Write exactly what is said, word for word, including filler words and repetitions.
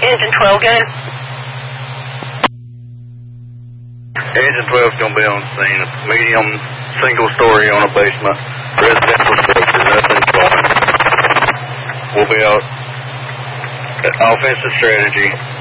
Engine twelve, go. Engine twelve is going to be on the scene. Medium, single story on a basement. Residential structure, nothing flying. We'll be out. Offensive strategy.